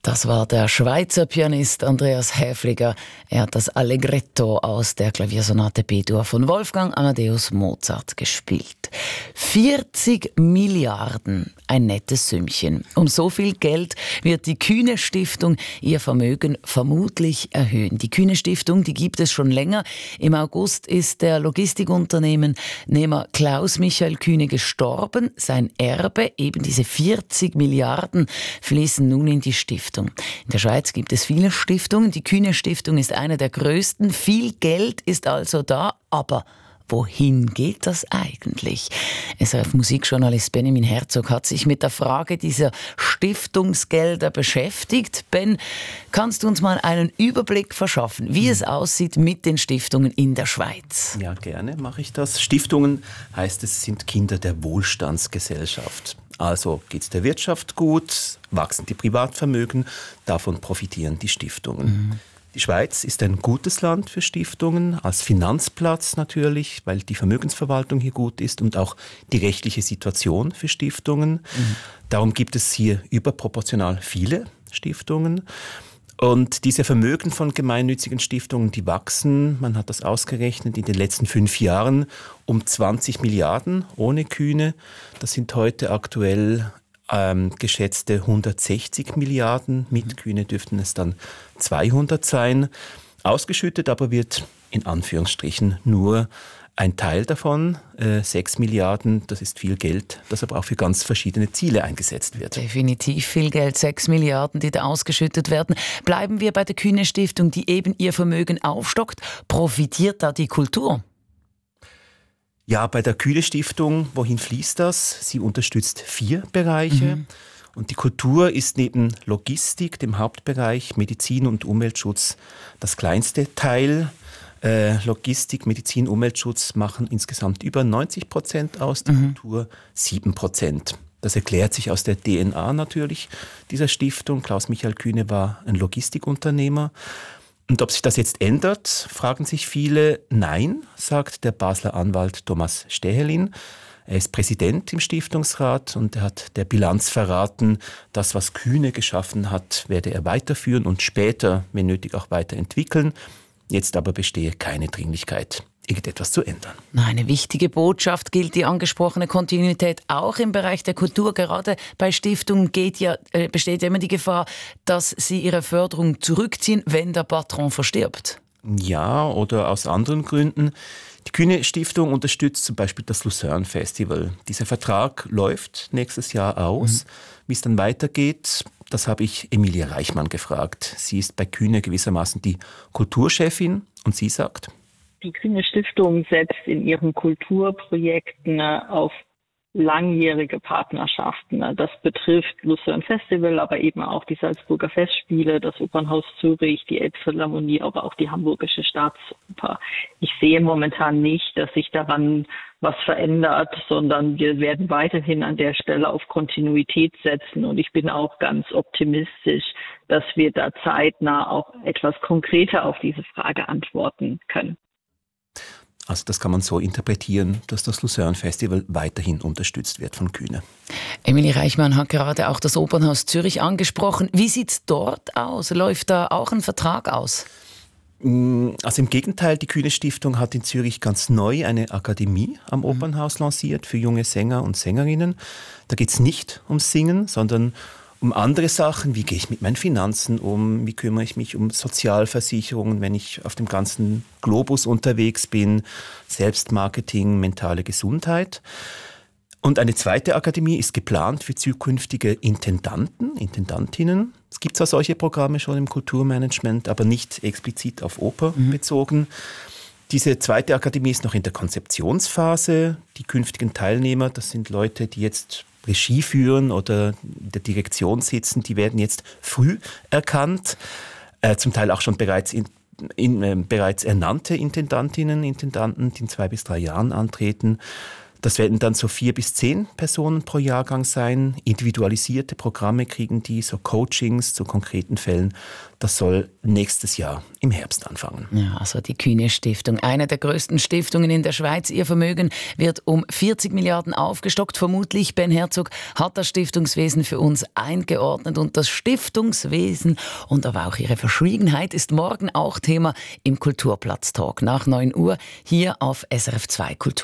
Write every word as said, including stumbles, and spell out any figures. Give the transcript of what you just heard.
Das war der Schweizer Pianist Andreas Häfliger. Er hat das Allegretto aus der Klaviersonate B-Dur von Wolfgang Amadeus Mozart gespielt. vierzig Milliarden, ein nettes Sümmchen. Um so viel Geld wird die Kühne Stiftung ihr Vermögen vermutlich erhöhen. Die Kühne Stiftung, die gibt es schon länger. Im August ist der Logistikunternehmer Klaus Michael Kühne gestorben. Sein Erbe, eben diese vierzig Milliarden, fließen nun in die Stiftung. In der Schweiz gibt es viele Stiftungen. Die Kühne Stiftung ist eine der größten. Viel Geld ist also da, aber wohin geht das eigentlich? S R F-Musikjournalist Benjamin Herzog hat sich mit der Frage dieser Stiftungsgelder beschäftigt. Ben, kannst du uns mal einen Überblick verschaffen, wie es aussieht mit den Stiftungen in der Schweiz? Ja, gerne mache ich das. Stiftungen heißt, es sind Kinder der Wohlstandsgesellschaft. Also geht es der Wirtschaft gut, wachsen die Privatvermögen, davon profitieren die Stiftungen. Mhm. Die Schweiz ist ein gutes Land für Stiftungen, als Finanzplatz natürlich, weil die Vermögensverwaltung hier gut ist und auch die rechtliche Situation für Stiftungen. Mhm. Darum gibt es hier überproportional viele Stiftungen. Und diese Vermögen von gemeinnützigen Stiftungen, die wachsen, man hat das ausgerechnet, in den letzten fünf Jahren um zwanzig Milliarden ohne Kühne. Das sind heute aktuell ähm, geschätzte hundertsechzig Milliarden. Mit Kühne dürften es dann zweihundert sein. Ausgeschüttet aber wird in Anführungsstrichen nur ein Teil davon, äh, sechs Milliarden, das ist viel Geld, das aber auch für ganz verschiedene Ziele eingesetzt wird. Definitiv viel Geld, sechs Milliarden, die da ausgeschüttet werden. Bleiben wir bei der Kühne Stiftung, die eben ihr Vermögen aufstockt. Profitiert da die Kultur? Ja, bei der Kühne Stiftung, wohin fließt das? Sie unterstützt vier Bereiche. Mhm. Und die Kultur ist neben Logistik, dem Hauptbereich Medizin und Umweltschutz, das kleinste Teil. Äh, Logistik, Medizin, Umweltschutz machen insgesamt über neunzig Prozent aus, die mhm. Kultur sieben Prozent. Das erklärt sich aus der D N A natürlich dieser Stiftung. Klaus Michael Kühne war ein Logistikunternehmer. Und ob sich das jetzt ändert, fragen sich viele. Nein, sagt der Basler Anwalt Thomas Stähelin. Er ist Präsident im Stiftungsrat und er hat der Bilanz verraten, das, was Kühne geschaffen hat, werde er weiterführen und später, wenn nötig, auch weiterentwickeln. Jetzt aber bestehe keine Dringlichkeit, irgendetwas zu ändern. Eine wichtige Botschaft gilt die angesprochene Kontinuität auch im Bereich der Kultur. Gerade bei Stiftungen geht ja, äh, besteht ja immer die Gefahr, dass sie ihre Förderung zurückziehen, wenn der Patron verstirbt. Ja, oder aus anderen Gründen. Die Kühne Stiftung unterstützt zum Beispiel das Lucerne Festival. Dieser Vertrag läuft nächstes Jahr aus. Mhm. Wie es dann weitergeht, das habe ich Emilie Reichmann gefragt. Sie ist bei Kühne gewissermaßen die Kulturchefin und sie sagt: Die Kühne Stiftung setzt in ihren Kulturprojekten auf langjährige Partnerschaften. Das betrifft Lucerne Festival, aber eben auch die Salzburger Festspiele, das Opernhaus Zürich, die Elbphilharmonie, aber auch die Hamburgische Staatsoper. Ich sehe momentan nicht, dass sich daran was verändert, sondern wir werden weiterhin an der Stelle auf Kontinuität setzen. Und ich bin auch ganz optimistisch, dass wir da zeitnah auch etwas konkreter auf diese Frage antworten können. Also das kann man so interpretieren, dass das Lucerne Festival weiterhin unterstützt wird von Kühne. Emilie Reichmann hat gerade auch das Opernhaus Zürich angesprochen. Wie sieht es dort aus? Läuft da auch ein Vertrag aus? Also im Gegenteil, die Kühne Stiftung hat in Zürich ganz neu eine Akademie am Opernhaus lanciert für junge Sänger und Sängerinnen. Da geht es nicht ums Singen, sondern um andere Sachen. Wie gehe ich mit meinen Finanzen um? Wie kümmere ich mich um Sozialversicherungen, wenn ich auf dem ganzen Globus unterwegs bin? Selbstmarketing, mentale Gesundheit. Und eine zweite Akademie ist geplant für zukünftige Intendanten, Intendantinnen. Es gibt zwar solche Programme schon im Kulturmanagement, aber nicht explizit auf Oper mhm. bezogen. Diese zweite Akademie ist noch in der Konzeptionsphase. Die künftigen Teilnehmer, das sind Leute, die jetzt Regie führen oder in der Direktion sitzen, die werden jetzt früh erkannt, äh, zum Teil auch schon bereits, in, in, äh, bereits ernannte Intendantinnen, Intendanten, die in zwei bis drei Jahren antreten. Das werden dann so vier bis zehn Personen pro Jahrgang sein. Individualisierte Programme kriegen die, so Coachings zu konkreten Fällen. Das soll nächstes Jahr im Herbst anfangen. Ja, also die Kühne Stiftung, eine der größten Stiftungen in der Schweiz. Ihr Vermögen wird um vierzig Milliarden aufgestockt. Vermutlich, Ben Herzog, hat das Stiftungswesen für uns eingeordnet. Und das Stiftungswesen und aber auch ihre Verschwiegenheit ist morgen auch Thema im Kulturplatz-Talk nach neun Uhr hier auf S R F zwei Kultur.